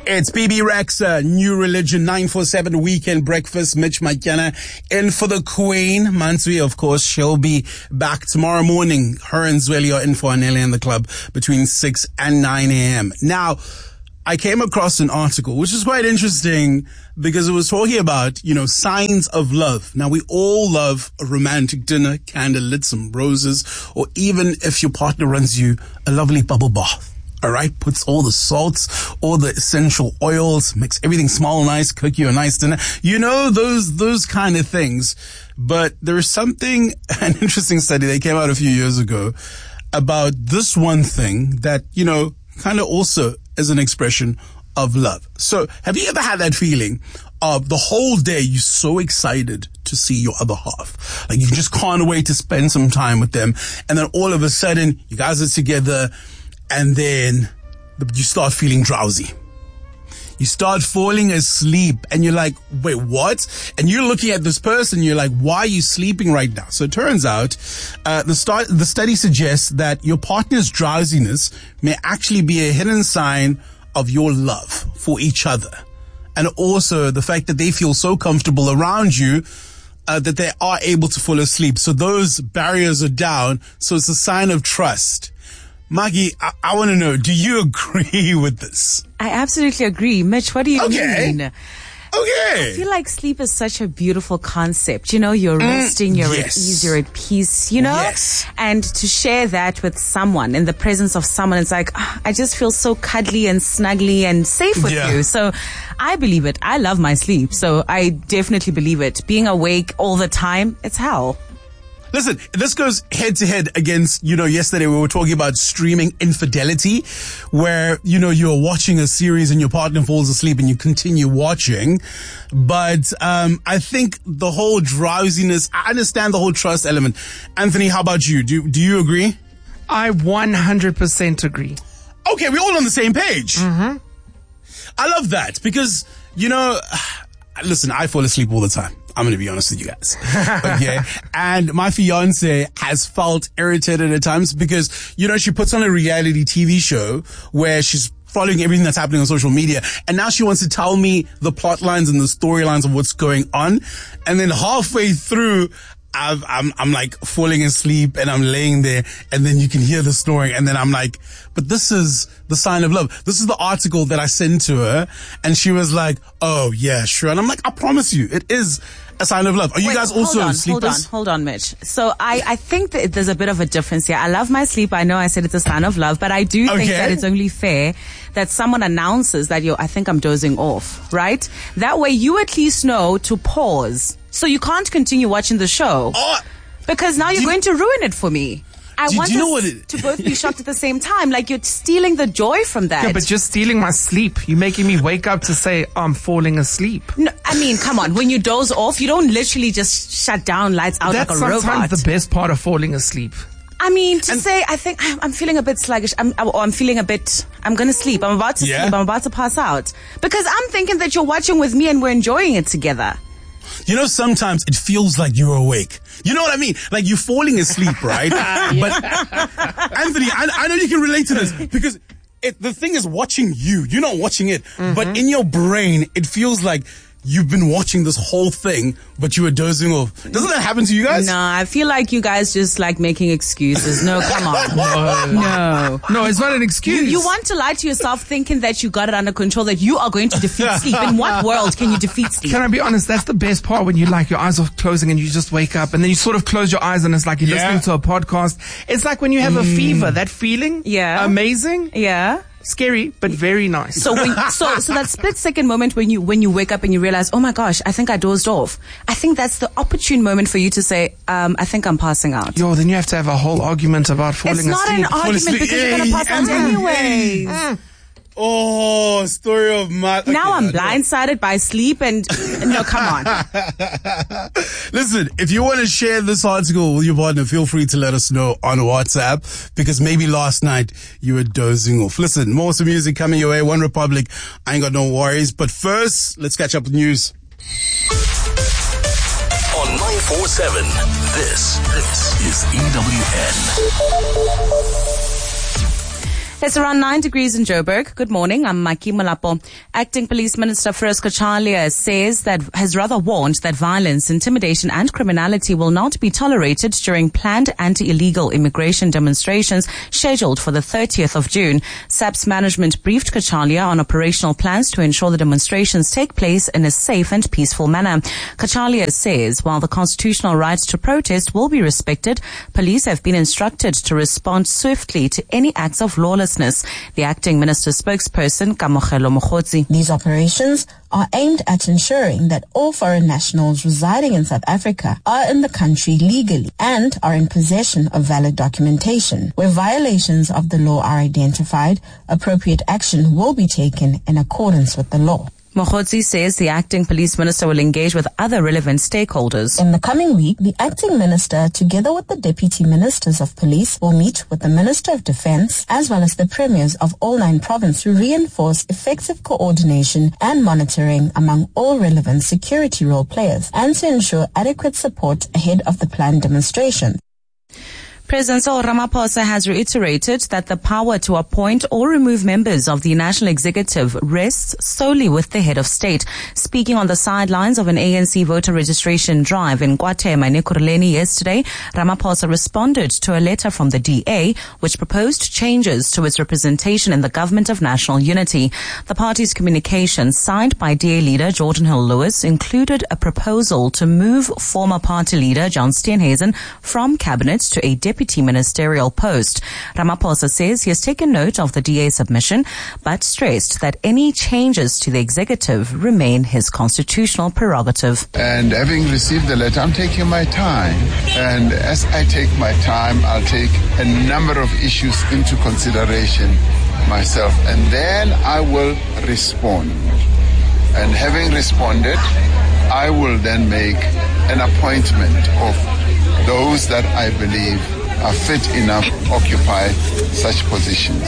It's BB Rex, New Religion, 947 Weekend Breakfast. Mitch McKenna in for the Queen. Mansui, of course, she'll be back tomorrow morning. Her and Zweli are in for Anele and the club between 6 and 9 a.m. Now, I came across an article, which is quite interesting because it was talking about, signs of love. Now, we all love a romantic dinner, candlelit, some roses, or even if your partner runs you a lovely bubble bath. All right, puts all the salts, all the essential oils, makes everything smell nice, cook you a nice dinner. Those kind of things. But there's something, an interesting study that came out a few years ago about this one thing that, kind of also is an expression of love. So have you ever had that feeling of the whole day you're so excited to see your other half? Like you just can't wait to spend some time with them. And then all of a sudden you guys are together and then you start feeling drowsy. You start falling asleep and you're like, wait, what? And you're looking at this person, you're like, why are you sleeping right now? So it turns out, the study suggests that your partner's drowsiness may actually be a hidden sign of your love for each other. And also the fact that they feel so comfortable around you, that they are able to fall asleep. So those barriers are down. So it's a sign of trust. Maggie, I want to know, do you agree with this? I absolutely agree. Mitch, what do you mean? Okay. I feel like sleep is such a beautiful concept. You're resting, you're at ease, you're at peace, Yes. And to share that with someone, in the presence of someone, it's like, I just feel so cuddly and snuggly and safe with you. So I believe it. I love my sleep. So I definitely believe it. Being awake all the time, it's hell. Listen, this goes head to head against, yesterday we were talking about streaming infidelity, where, you're watching a series and your partner falls asleep and you continue watching. But, I think the whole drowsiness, I understand the whole trust element. Anthony, how about you? Do you agree? I 100% agree. Okay, we're all on the same page. Mm-hmm. I love that because, listen, I fall asleep all the time. I'm going to be honest with you guys. Okay. And my fiance has felt irritated at times because, she puts on a reality TV show where she's following everything that's happening on social media. And now she wants to tell me the plot lines and the storylines of what's going on. And then halfway through, I'm like falling asleep and I'm laying there and then you can hear the snoring and then I'm like, but this is the sign of love. This is the article that I sent to her and she was like, oh yeah, sure. And I'm like, I promise you, it is a sign of love. Are you guys also sleepers? Hold on, Mitch. So I think that there's a bit of a difference here. I love my sleep. I know I said it's a sign of love, but I do think that it's only fair that someone announces that, I think I'm dozing off, right? That way you at least know to pause. So you can't continue watching the show because now you're going to ruin it for me. I want us to both be shocked at the same time. Like you're stealing the joy from that. Yeah, but you're stealing my sleep. You're making me wake up to say I'm falling asleep. No, I mean, come on. When you doze off, you don't literally just shut down, lights out like a robot. That's sometimes the best part of falling asleep. I mean, say, I think I'm feeling a bit sluggish. I'm going to sleep. I'm about to sleep. I'm about to pass out. Because I'm thinking that you're watching with me and we're enjoying it together. Sometimes it feels like you're awake. You know what I mean? Like you're falling asleep, right? But Anthony, I know you can relate to this because the thing is watching you. You're not watching it. Mm-hmm. But in your brain, it feels like you've been watching this whole thing, but you were dozing off. Doesn't that happen to you guys? No, I feel like you guys just like making excuses. No, come on. No, it's not an excuse. You want to lie to yourself thinking that you got it under control, that you are going to defeat sleep. In what world can you defeat sleep? Can I be honest? That's the best part when you your eyes are closing and you just wake up and then you sort of close your eyes and it's like you're listening to a podcast. It's like when you have a fever, that feeling. Yeah. Amazing. Yeah. Scary, but very nice. So so that split second moment when you wake up and you realize, oh my gosh, I think I dozed off. I think that's the opportune moment for you to say, I think I'm passing out. Then you have to have a whole argument about falling asleep. It's not an argument because you're going to pass out anyways. Oh, story of my... Okay, now I'm blindsided by sleep and... No, come on. Listen, if you want to share this article with your partner, feel free to let us know on WhatsApp because maybe last night you were dozing off. Listen, more some music coming your way. One Republic. I ain't got no worries. But first, let's catch up with news. On 947, this is EWN. It's around 9 degrees in Joburg. Good morning. I'm Maki Malapo. Acting Police Minister Firoz Kachalia has rather warned that violence, intimidation and criminality will not be tolerated during planned anti-illegal immigration demonstrations scheduled for the 30th of June. SAP's management briefed Kachalia on operational plans to ensure the demonstrations take place in a safe and peaceful manner. Kachalia says while the constitutional right to protest will be respected, police have been instructed to respond swiftly to any acts of lawlessness. The acting minister's spokesperson, Kamokhelo Mokgotsi. These operations are aimed at ensuring that all foreign nationals residing in South Africa are in the country legally and are in possession of valid documentation. Where violations of the law are identified, appropriate action will be taken in accordance with the law. Mokgotsi says the acting police minister will engage with other relevant stakeholders. In the coming week, the acting minister, together with the deputy ministers of police, will meet with the Minister of Defence as well as the premiers of all 9 provinces to reinforce effective coordination and monitoring among all relevant security role players and to ensure adequate support ahead of the planned demonstration. President Cyril Ramaphosa has reiterated that the power to appoint or remove members of the National Executive rests solely with the head of state. Speaking on the sidelines of an ANC voter registration drive in KwaThema in Ekurhuleni yesterday, Ramaphosa responded to a letter from the DA which proposed changes to its representation in the Government of National Unity. The party's communication, signed by DA leader Georgian Hill Lewis, included a proposal to move former party leader John Steenhuisen from cabinet to a deputy ministerial post. Ramaphosa says he has taken note of the DA submission, but stressed that any changes to the executive remain his constitutional prerogative. And having received the letter, I'm taking my time. And as I take my time, I'll take a number of issues into consideration myself. And then I will respond. And having responded, I will then make an appointment of those that I believe are fit enough to occupy such positions.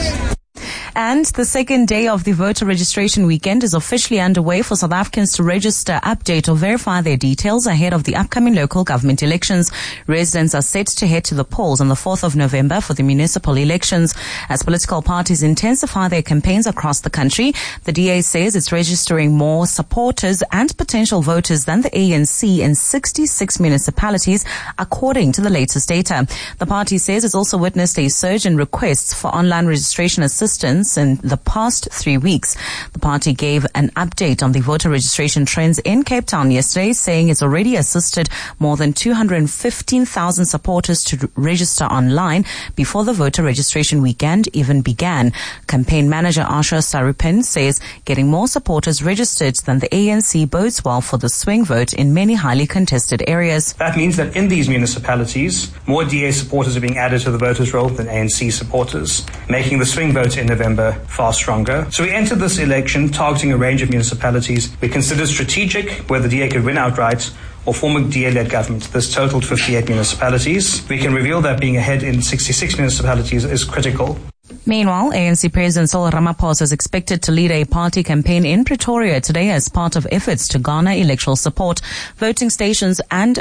And the second day of the voter registration weekend is officially underway for South Africans to register, update or verify their details ahead of the upcoming local government elections. Residents are set to head to the polls on the 4th of November for the municipal elections. As political parties intensify their campaigns across the country, the DA says it's registering more supporters and potential voters than the ANC in 66 municipalities, according to the latest data. The party says it's also witnessed a surge in requests for online registration assistance in the past 3 weeks. The party gave an update on the voter registration trends in Cape Town yesterday, saying it's already assisted more than 215,000 supporters to register online before the voter registration weekend even began. Campaign manager Asha Sarupin says getting more supporters registered than the ANC bodes well for the swing vote in many highly contested areas. That means that in these municipalities, more DA supporters are being added to the voters' roll than ANC supporters, making the swing vote in November far stronger. So we entered this election targeting a range of municipalities we considered strategic, where the DA could win outright or form a DA-led government. This totaled 58 municipalities. We can reveal that being ahead in 66 municipalities is critical. Meanwhile, ANC President Cyril Ramaphosa is expected to lead a party campaign in Pretoria today as part of efforts to garner electoral support. Voting stations and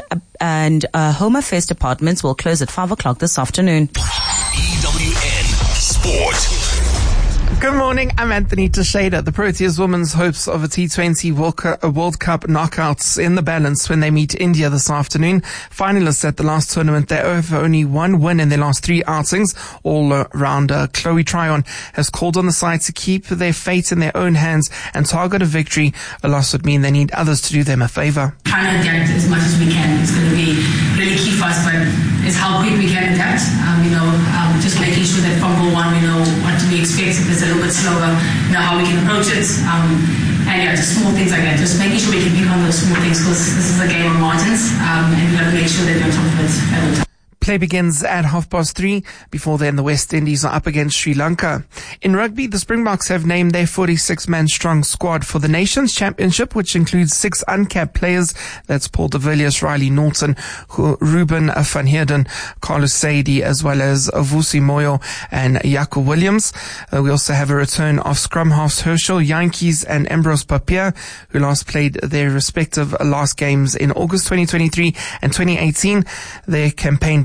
Home Affairs departments will close at 5 o'clock this afternoon. EWN Sport. Good morning, I'm Anthony Teixeira. The Proteas women's hopes of a T20 World Cup knockouts in the balance when they meet India this afternoon. Finalists at the last tournament, they have only one win in their last 3 outings. All-rounder Chloe Tryon has called on the side to keep their fate in their own hands and target a victory. A loss would mean they need others to do them a favour. Trying to adapt as much as we can is going to be really key for us, but it's how quick we can adapt. Just making sure that from goal one we know what do we expect. If it's a little bit slower, how we can approach it. Just small things like that. Just making sure we can pick on those small things, because this is a game of margins, and we've got to make sure that we're on top of it at all times. Play begins at 3:30. Before then, the West Indies are up against Sri Lanka. In rugby, the Springboks have named their 46-man strong squad for the Nations Championship, which includes 6 uncapped players. That's Paul de Villiers, Riley Norton, Ruben van Heerden, Carlos Saidi, as well as Vusi Moyo and Jaco Williams. We also have a return of scrum halves Herschel Yankees and Ambrose Papier, who last played their respective last games in August 2023 and 2018. Their campaign began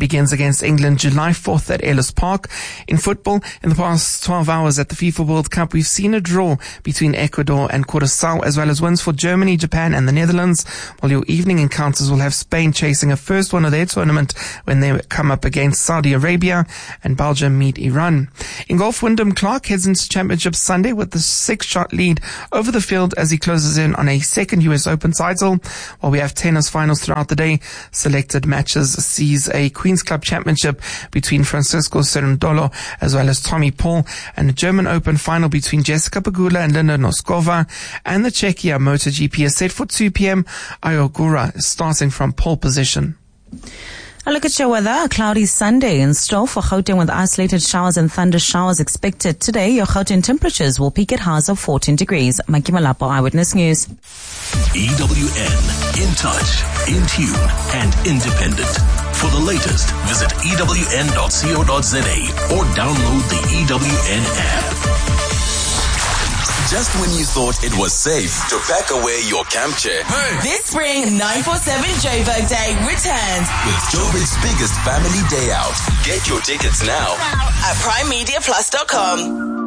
begins against England July 4th at Ellis Park. In football, in the past 12 hours at the FIFA World Cup, we've seen a draw between Ecuador and Curaçao, as well as wins for Germany, Japan and the Netherlands, while your evening encounters will have Spain chasing a first one of their tournament when they come up against Saudi Arabia, and Belgium meet Iran. In golf, Wyndham Clark heads into Championship Sunday with the 6-shot lead over the field as he closes in on a second US Open title. While we have tennis finals throughout the day, selected matches sees a Queen's Club Championship between Francisco Cerundolo as well as Tommy Paul, and a German Open final between Jessica Pegula and Linda Noskova, and the Czechia MotoGP is set for 2 p.m. Ayogura is starting from pole position. A look at your weather. A cloudy Sunday in store for Gauteng with isolated showers and thunder showers expected today. Your Gauteng temperatures will peak at highs of 14 degrees. Maki Malapo, Eyewitness News. EWN, in touch, in tune, and independent. For the latest, visit ewn.co.za or download the EWN app. Just when you thought it was safe to pack away your camp chair. This spring, 947 Joburg Day returns with Joburg's biggest family day out. Get your tickets now at primemediaplus.com.